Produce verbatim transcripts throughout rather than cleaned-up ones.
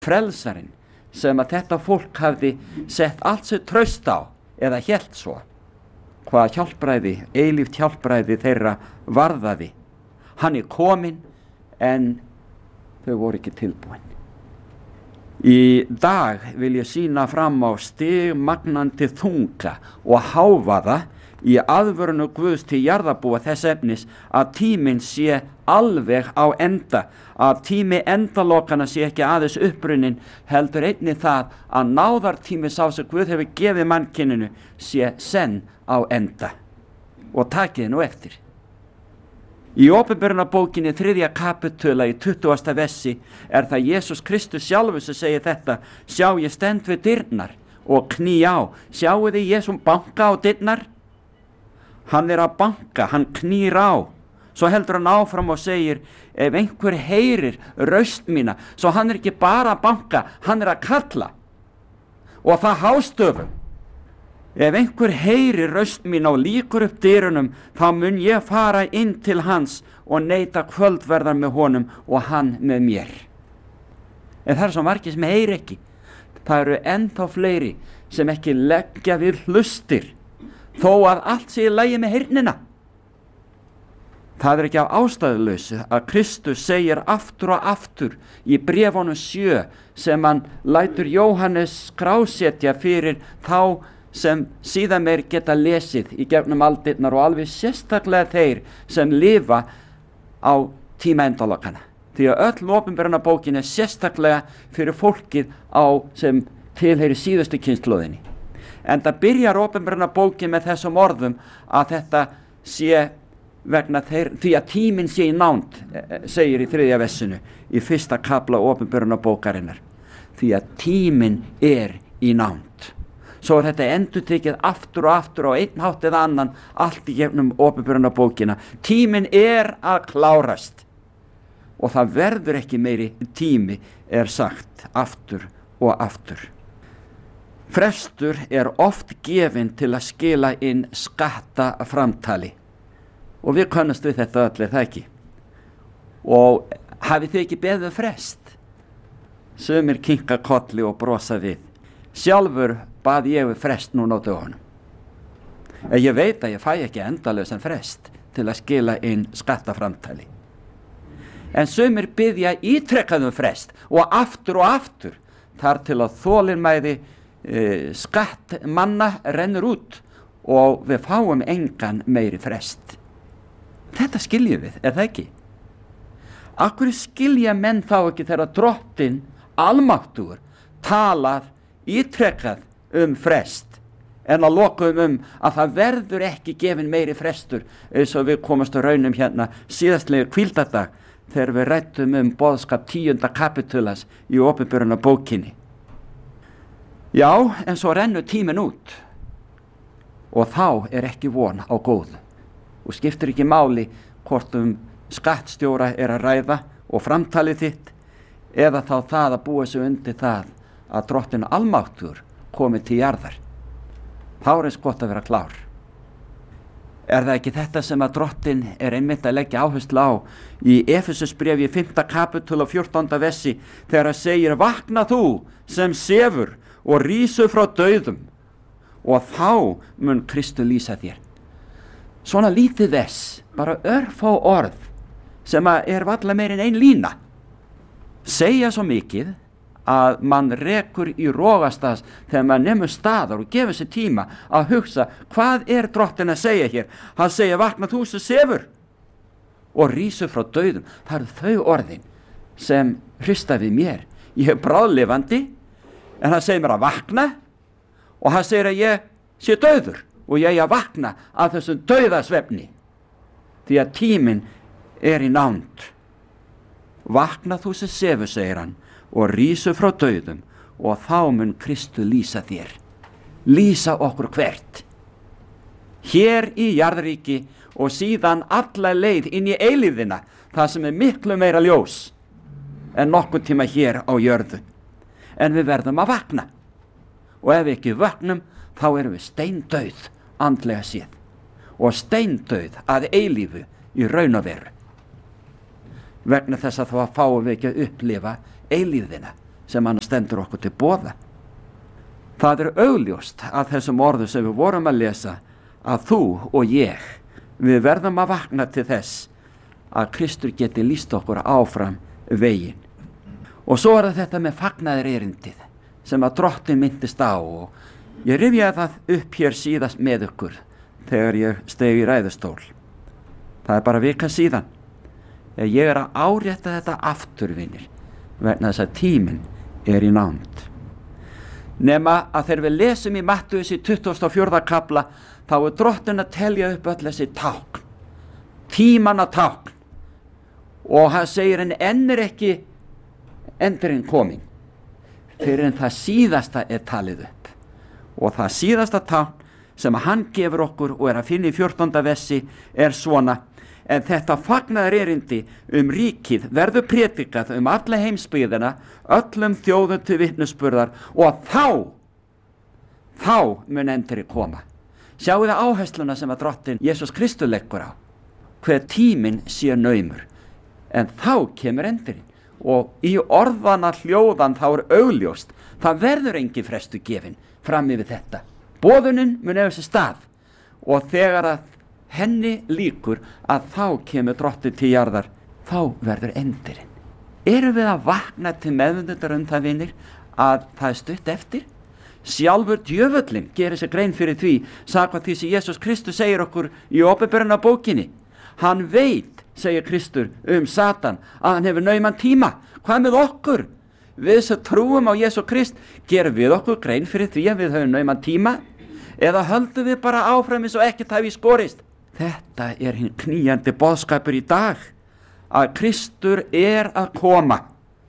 frelsarinn sem að þetta fólk hafði sett allt sér traust á eða hélt svo, hvað hjálpræði, eilíft hjálpræði þeirra varðaði. Hann er kominn en þau voru ekki tilbúin. Í dag vil ég sýna fram á stigmagnandi þunga og hávaða í aðvörunu Guðs til jarðarbúa þess efnis að tíminn sé alveg á enda, að tími endalokana sé ekki aðeins upprunnin, heldur einnig það að náðartími sá sem Guð hefur gefið mannkyninu sé senn á enda. Og takið nú eftir. Í Opinberunarbókinni þriðja kapitula í tuttugasta versi er það Jesús Kristus sjálfur sem segir þetta: sjá, ég stend við dyrnar og kný á. Sjáu þið Jesúm banka á dyrnar? Hann er að banka, hann knýr á. Svo heldur hann áfram og segir: ef einhver heyrir raust mína, svo hann er ekki bara að banka, hann er að kalla. Og það hástöfum. Ef einhver heyrir raust mína og lýkur upp dyrunum, þá mun ég fara inn til hans og neita kvöldverðar með honum og hann með mér. En það er svo margir sem heyri ekki. Það eru ennþá fleiri sem ekki leggja við hlustir, þó að allt sé í lagi með heyrnina. Það er ekki af ástæðulausu að Kristus segir aftur og aftur í bréfunum sjö sem hann lætur Jóhannes skrásetja fyrir þá sem síðan meir geta lesið í gegnum aldirnar og alveg sérstaklega þeir sem lifa á tíma endalokana. Því að öll Opinberunarbókin er sérstaklega fyrir fólkið á sem tilheyri síðustu kynslóðinni. En það byrjar Opinberunarbókin með þessum orðum að þetta sé vegna þeir, því að tíminn sé í nánd, segir í þriðja versinu í fyrsta kafla Opinberunarbókarinnar. Því að tíminn er í nánd. Svo er þetta endurtekið aftur og aftur á einn hátt eða annan allt í gegnum Opinberunarbókina. Tíminn er að klárast og það verður ekki meiri tími, er sagt aftur og aftur. Frestur er oft gefinn til að skila inn skattaframtali og við könnumst við þetta öll, er það ekki? Og hafið þið ekki beðið frest? Sumir kinka kolli og brosa við. Sjálfur bað ég við frest núna á dögunum. Ég veit að ég fæ ekki endalausan frest til að skila inn skattaframtali. En sumir biðja ítrekkaðum frest og aftur og aftur þar til að þolinmæði e, skattmanna rennur út og við fáum engan meiri frest. Þetta skiljum við, er það ekki? Af hverju skilja menn þá ekki þegar Drottinn almáttugur talað ítrekkað um frest en að lokum um að það verður ekki gefin meiri frestur, eins og við komast á raunum hérna síðastlega hvíldardag þegar við rættum um boðskap tíunda kapitulas í Opinberunarbókinni. Já, en svo rennur tíminn út og þá er ekki von á góðu og skiptir ekki máli hvort um skattstjóra er að ræða og framtalið þitt eða þá það að búa sig undir það að Drottinn almáttugur komið til jarðar. Þá er eins gott að vera klár. Er það ekki þetta sem að Drottinn er einmitt að leggja áherslu á í Efesusbréfi í fimmta kapitúl og fjórtánda versi þegar það segir: vakna þú sem sefur og rísu frá dauðum og þá mun Kristur lýsa þér. Svona lítið þess, bara örfá orð sem að er varla meir en ein lína, segja svo mikið að mann rekur í rogastans þegar mann nemur staðar og gefur sér tíma að hugsa: hvað er Drottinn að segja hér? Hann segir: vakna þú sem sefur og rísu frá dauðum. Það eru þau orðin sem hrista við mér. Ég er bráðlifandi en hann segir mér að vakna og hann segir að ég sé dauður og ég er að vakna að þessum dauðasvefni því að tíminn er í nánd. Vakna þú sem sefur, segir hann, og rísu frá dauðum og þá mun Kristur lýsa þér. Lýsa okkur hvert? Hér í jarðríki og síðan alla leið inn í eilífðina, það sem er miklu meira ljós en nokkur tíma hér á jörðu. En við verðum að vakna og ef við ekki vaknum þá erum við steindauð andlega séð og steindauð að eilífu í raun og veru. Vegna þess að þá fáum við ekki að upplifa eilífðina sem hann stendur okkur til boða. Það er augljóst að þessum orðum sem við vorum að lesa að þú og ég, við verðum að vakna til þess að Kristur geti lýst okkur áfram veginn. Og svo er þetta með fagnaðar erindið sem að Drottinn minntist á, og ég rifjaði það upp hér síðast með ykkur þegar ég steig í ræðustól. Það er bara vika síðan. Ég er að árétta þetta aftur, vinir, vegna þess að tíminn er í nánd. Nema að þegar við lesum í Mattheus í tuttugasta og fjórða kafla, þá er Drottinn að telja upp öll þessi tákn, tímanna tákn, og hann segir en enn er ekki endurinn komin fyrir en það síðasta er talið upp. Og það síðasta tákn sem hann gefur okkur og er að finna í fjórtánda versi er svona: en þetta fagnaðar erindi um ríkið verður predikað um alla heimsbyggðina, öllum þjóðum til vitnisburðar, og þá þá mun endurinn koma. Sjáu það áhersluna sem að Drottinn Jesús Kristur leggur á, hver tíminn sé naumur, en þá kemur endurinn. Og í orðana hljóðan þá er augljóst, það verður engin frestu gefin fram yfir þetta. Boðunin mun eiga sér stað, og þegar að henni líkur að þá kemur Drottinn til jarðar, þá verður endurinn. Erum við að vakna til meðvindundar um það, vinir, að það er stutt eftir? Sjálfur djöfullinn gerir sér grein fyrir því, samkvæmt því sem Jesús Kristus segir okkur í Opinberunarbókinni. Hann veit, segir Kristur um Satan, að hann hefur nauman tíma. Hvað með okkur? Við sem trúum á Jesú Krist, gerum við okkur grein fyrir því að við höfum nauman tíma? Eða höldum við bara áfram eins og ekkert hafi skorist? Þetta er hinn knýjandi boðskapur í dag, að Kristur er að koma,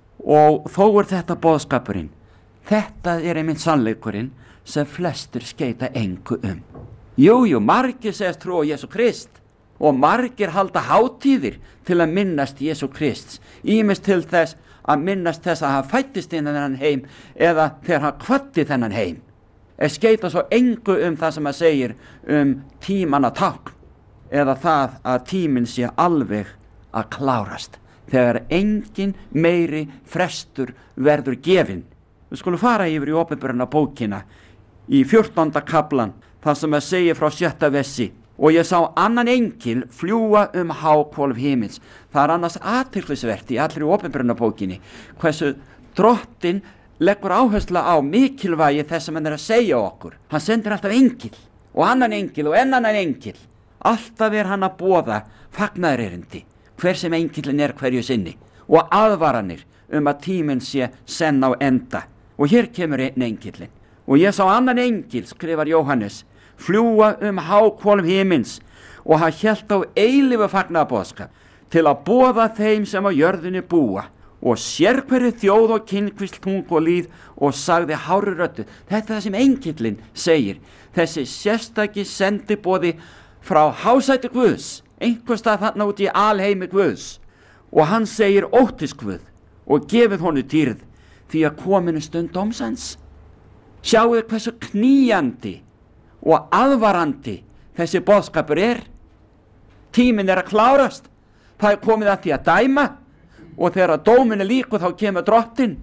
og þó er þetta boðskapurinn. Þetta er einmitt sannleikurinn sem flestir skeita engu um. Jú, jú, margir segast trú á Jesú Krist, og margir halda hátíðir til að minnast Jesú Krists, ýmist til þess að minnast þess að hann fættist inn þennan heim eða þegar hann kvaddi þennan heim. Er skeita svo engu um það sem að segir um tímanna tákn, eða það að tíminn sé alveg að klárast, þegar engin meiri frestur verður gefin. Við skulum fara yfir í Opinberunarbókina í fjórtánda kaflan, það sem að segja frá sjötta versi: og ég sá annan engil fljúga um háhvolf himins. Það er annars athyglisvert í allri Opinberunarbókinni hversu Drottinn leggur áherslu á mikilvægi þess sem hann er að segja okkur. Hann sendir alltaf engil og annan engil og enn annan engil. Alltaf er hann að boða fagnaðarerindi, hver sem engilin er hverju sinni, og aðvaranir um að tíminn sé senn á enda. Og hér kemur einn engilin. Og ég sá annan engil, skrifar Jóhannes, fljúga um háhvolf himins, og hann hélt á eilífu fagnaðarboðskap til að boða þeim sem á jörðinni búa, og sérhverju þjóð og kynnkvísl, tung og lýð, og sagði hárri röddu. Þetta er það sem engillinn segir, þessi sérstaki sendiboði frá hásæti Guðs, einhvers stað þarna út í alheimi Guðs, og hann segir: óttist Guð og gefið honum dýrð, því að kominu stund dómsins. Sjáu þið hversu knýjandi og aðvarandi þessi boðskapur er. Tíminn er að klárast, það er komið að því að dæma, og þegar að dóminu líkur þá kemur Drottinn,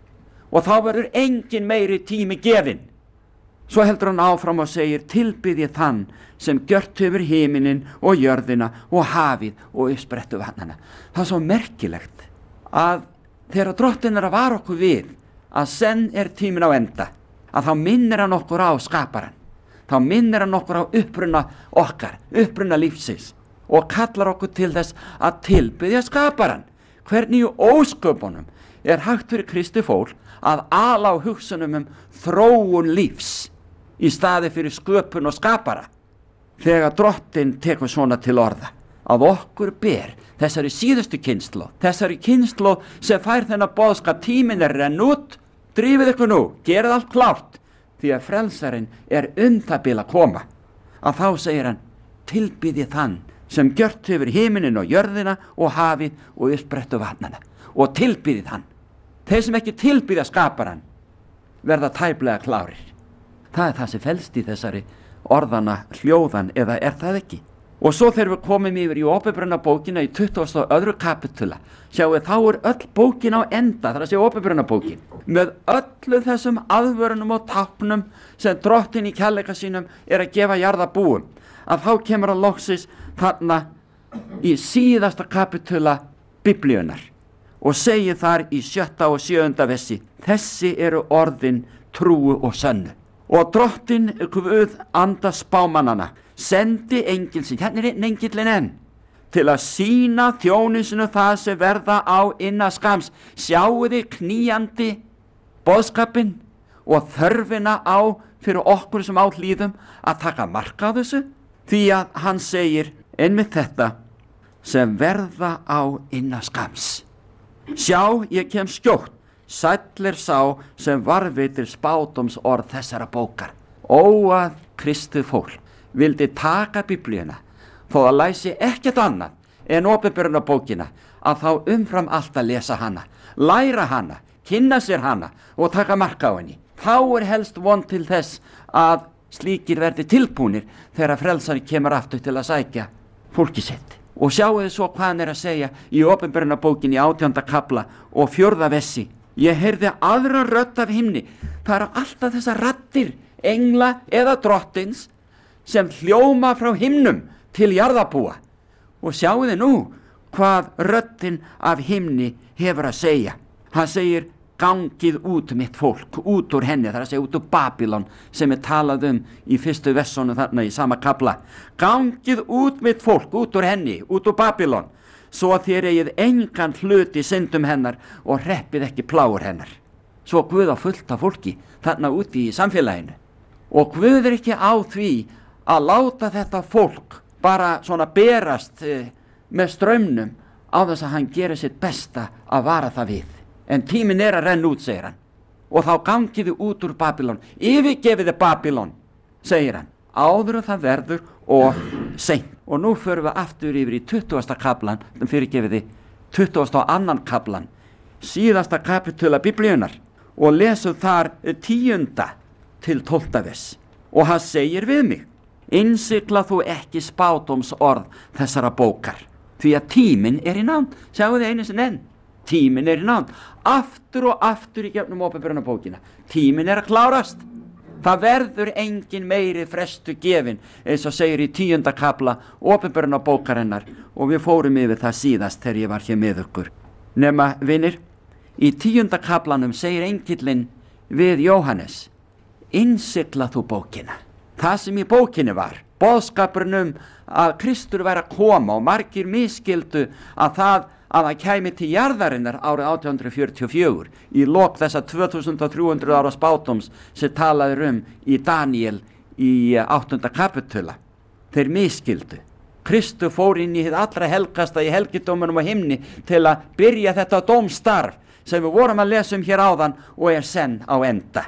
og þá verður engin meiri tími gefin. Svo heldur hann áfram og segir: tilbyðið þann sem gjört hefur himinin og jörðina og hafið og uppsprettu vatnana. Það er svo merkilegt að þegar Drottinn er að vara okkur við að senn er tímin á enda, að þá minnir hann okkur á skaparan, þá minnir hann okkur á uppruna okkar, uppruna lífsins, og kallar okkur til þess að tilbyðja skaparan. Hvernig í ósköpunum er hægt fyrir Kristi fólk að ala á hugsunum um þróun lífs í staði fyrir sköpun og skapara, þegar Drottinn tekur svona til orða að okkur ber, þessari síðustu kynslóð, þessari kynslóð sem fær þennan boðskap: tíminn er renn út, drífið ykkur nú, gerið allt klárt, því að frelsarinn er um það bil að koma. Að þá segir hann: tilbyðið þann sem gjört hefur himinin og jörðina og hafið og uppsprettu vatnana, og tilbyðið hann. Þeir sem ekki tilbyðja skaparan verða tæplega klárir. Það er það sem felst í þessari orðana hljóðan, eða er það ekki? Og svo þegar við komum yfir í Opinberunarbókina í tuttugasta og öðru kapitula, sjáum við þá er öll bókin á enda, þar að segja Opinberunarbókin, með öllu þessum aðvörunum og táknum sem Drottinn í kærleika sínum er að gefa jarðarbúum, að þá kemur hann loksins þarna í síðasta kapitula Biblíunnar og segir þar í sjötta og sjöunda versi: þessi eru orðin trúu og sönnu. Og Drottinn Guð anda spámannana sendi engil sinn, hérna er einn engillinn enn, til að sýna þjónusinu það sem verða á innan skams. Sjáu þið knýjandi boðskapinn og þörfina á fyrir okkur sem á hlýðum að taka mark á þessu, því að hann segir einmitt þetta: sem verða á innan skams. Sjá, ég kem skjótt, sæll er sá sem varðveitir spádóms orð þessara bókar. Ó að kristið fólk vildi taka Biblíuna, þó að læsi ekkert annað en Opinberunarbókina, að þá umfram allt að lesa hana, læra hana, kynna sér hana og taka mark á henni. Þá er helst von til þess að slíkir verði tilbúnir þegar frelsari kemur aftur til að sækja fólki sitt. Og sjáu þið svo hvað hann er að segja í Opinberunarbókinni í átjánda kafla og fjórða vessi: ég heyrði aðra rödd af himni. Það eru alltaf þessar raddir, engla eða drottins, sem hljóma frá himnum til jarðarbúa. Og sjáu þið nú hvað röddin af himni hefur að segja. Hann segir: gangið út mitt fólk, út úr henni, það er að segja út úr Babylon, sem er talað um í fyrstu versónu þarna í sama kafla. Gangið út mitt fólk, út úr henni, út úr Babylon, svo að þér eigið engan hlut í syndum hennar og hreppið ekki plágur hennar. Svo Guð á fullt af fólki þarna úti í samfélaginu, og Guð er ekki á því að láta þetta fólk bara svona berast eh, með straumnum á þess að hann gerir sitt besta að vara það við. En tíminn er að renna út, segir hann, og þá gangiði út úr Babylon, yfirgefiði Babylon, segir hann, áður það verður og seint. Og nú förum við aftur yfir í tuttugasta kaplan, fyrirgefiði tuttugasta og annan kaplan, síðasta kapitula Biblíunar, og lesum þar tíunda til tólfta vers. Og hann segir við mig: innsigla þú ekki spádóms orð þessara bókar, því að tíminn er í nánd. Sjáu þið einu sinni enn, tíminn er í nánd. Aftur og aftur í gegnum Opinberunarbókina, tíminn er að klárast. Það verður engin meiri frestu gefin, eins og segir í tíunda kapla Opinberunarbókarinnar, og við fórum yfir það síðast þegar ég var hér með ykkur. Nema, vinir, í tíunda kaplanum segir engillinn við Jóhannes: innsigla þú bókina. Það sem í bókinni var, boðskapurinn um að Kristur væri að koma, og margir misskildu að það að það kæmi til jarðarinnar árið átján hundruð fjörutíu og fjögur, í lok þessa tvö þúsund þrjú hundruð ára spádóms sem talaður um í Daniel í áttunda kapitula. Þeir misskildu. Kristur fór inn í hið allra helgasta í helgidómunum á himni til að byrja þetta dómstarf sem við vorum að lesa um hér áðan og er senn á enda.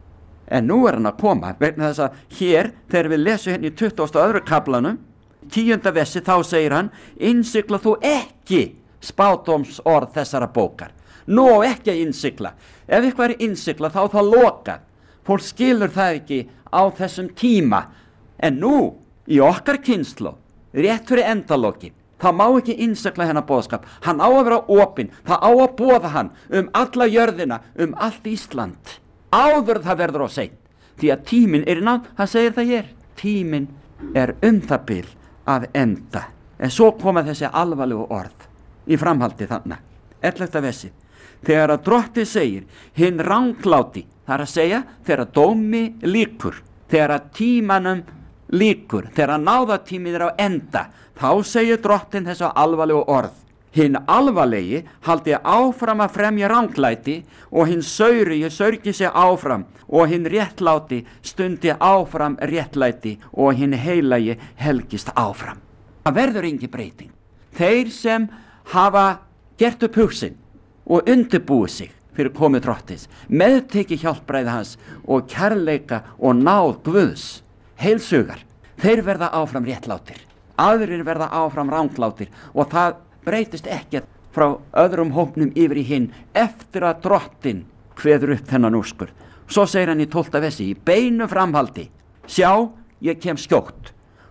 En nú er hann að koma, vegna þess að hér, þegar við lesum henni í tuttugasta og öðru kaplanum, tíunda versi, þá segir hann: innsigla þú ekki spádóms orð þessara bókar. Nú á ekki að innsigla. Ef eitthvað er innsigla þá er það lokað. Fólk skilur það ekki á þessum tíma. En nú, í okkar kynslóð, rétt fyrir endalokin, það má ekki innsigla hennar boðskap. Hann á að vera opinn, það á að boða hann um alla jörðina, um allt Ísland. Áður það verður á seint, því að tíminn er í nánd. Hann segir það hér: tíminn er um það bil að enda. En svo koma þessi alvarlegu orð í framhaldi þarna, ellefta versi: þegar að Drottinn segir hinn rangláti, það er að segja þegar dómi lýkur, þegar að tímanum lýkur, þegar að náðatíminn er á enda, þá segir Drottinn þessu alvarlegu orð: hinn alvarlegi haldi áfram að fremja ranglæti, og hinn sauri saurgi sig áfram, og hinn réttláti stundi áfram réttlæti, og hinn heilagi helgist áfram. Það verður engin breyting. Þeir sem hafa gert upp hugsin og undirbúið sig fyrir komið Drottins, meðteki hjálpræði hans og kærleika og náð Guðs heilsugar, þeir verða áfram réttlátir, aðrir verða áfram ranglátir, og það breytist ekkert frá öðrum hópnum yfir í hinn eftir að Drottinn kveður upp þennan úrskurð. Svo segir hann í tólfta versi í beinu framhaldi: sjá, ég kem skjótt,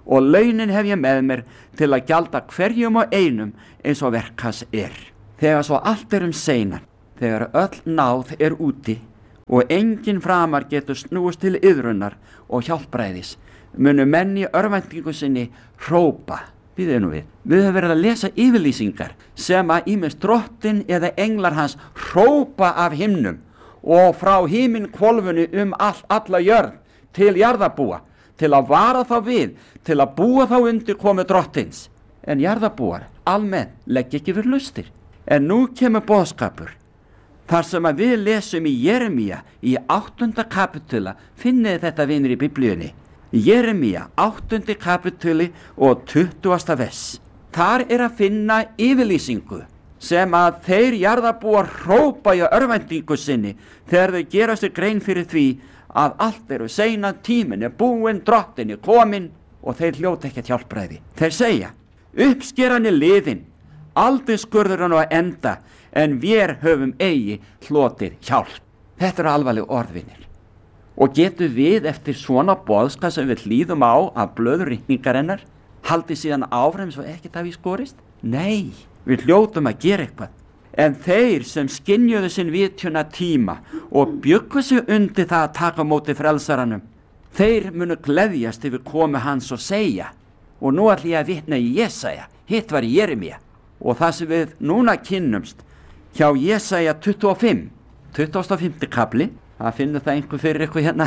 og launin hef ég með mér til að gjalda hverjum og einum eins og verk hans er. Þegar svo allt er um seinan, þegar öll náð er úti og enginn framar getur snúist til iðrunar og hjálpræðis, munu menn í örvæntingu sinni hrópa. Bíðið nú við. Við höfum verið að lesa yfirlýsingar sem að ýmist drottinn eða englar hans hrópa af himnum og frá himinhvolfinu um all, alla jörð til jarðarbúa, til að vara þá við, til að búa þá undir komu drottins. En jarðarbúar, almenn, legg ekki fyrir lustir. En nú kemur boðskapur, þar sem að við lesum í Jeremía í áttunda kapitula, finnið þetta vinir í biblíunni. Jeremía, áttundi kapituli og tuttugasta vers. Þar er að finna yfirlýsingu sem að þeir jarðarbúar hrópa í örvæntingu sinni þegar þau gera sér grein fyrir því að allt eru seina, tíminn er búinn, drottinn er kominn og þeir hljóta ekkert hjálpræði. Þeir segja, uppskeran er liðin, aldurskurðurinn á enda, en vér höfum eigi hlotið hjálp. Þetta eru alvarleg orðvinir. Og getum við eftir svona boðskap sem við hlýðum á af blöður ritningarinnar haldið síðan áfram svo ekkert hafi skorist? Nei, við hljótum að gera eitthvað. En þeir sem skynjuðu sinn vitjuna tíma og bjuggu sig undir það að taka á móti frelsaranum, þeir munu gleðjast yfir komu hans og segja, og nú ætla ég að vitna í Jesaja, hitt var í Jeremía, og það sem við núna kynnumst hjá Jesaja tuttugu og fimm, tuttugasta og fimmti kapli, það finnur það einhver fyrir ykkur hérna.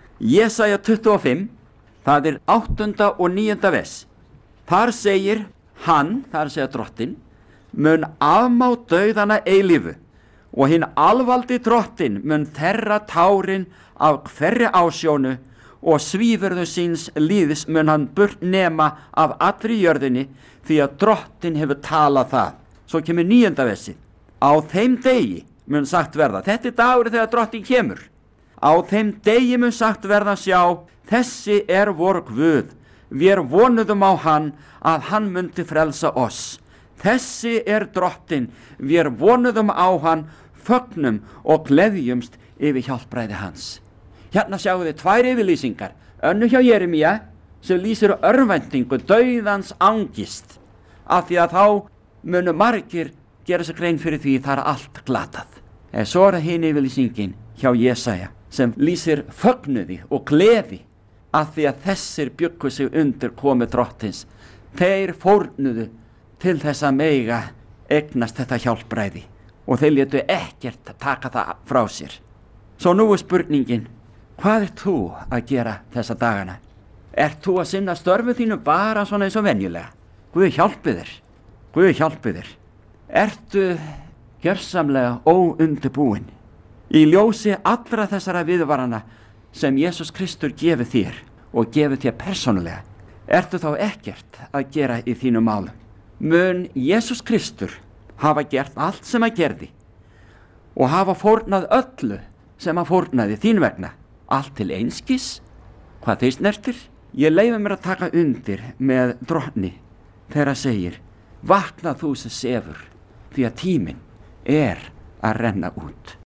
Jesaja tuttugu og fimm, það er áttunda og níunda vers. Þar segir hann, þar segir drottinn, mun afmá dauðana eilífu og hinn alvaldi drottinn mun þerra tárin af hverri ásjónu og svífurðu síns líðs mun hann burt nema af allri jörðinni því að drottinn hefur talað það. Svo kemur níunda versið. Á þeim degi mun sagt verða, þetta er dagur þegar drottinn kemur. Á þeim degi mun sagt verða, sjá, þessi er vor Guð, við vonuðum á hann að hann myndi frelsa oss. Þessi er drottinn, við vonuðum á hann, fögnum og gleðjumst yfir hjálpræði hans. Hérna sjáum við tvær yfirlýsingar, önnu hjá Jeremía sem lýsir örvæntingu, dauðans angist, af því að þá munu margir gera sér grein fyrir því það er allt glatað. En svo er hinn yfirlýsingin hjá Jesaja sem lýsir fögnuði og gleði af því að þessir bjuggu sig undir komu drottins. Þeir fórnuðu til þess að mega eignast þetta hjálpræði og þeir létu ekkert taka það frá sér. Svo nú er spurningin, hvað ert þú að gera þessa dagana? Ert þú að sinna störfu þínu bara svona eins og venjulega? Guð hjálpi þér, Guð hjálpi þér. Ertu gjörsamlega óundibúin í ljósi allra þessara viðvarana sem Jesús Kristur gefur þér og gefur þér persónulega? Ertu þá ekkert að gera í þínu málum? Mun Jesús Kristur hafa gert allt sem hann gerði og hafa fórnað öllu sem hann fórnaði þín vegna, allt til einskis? Hvað þeir snertir? Ég leyfi mér að taka undir með drottni þegar hann segir, vakna þú sem sefur, því að tíminn er að renna út.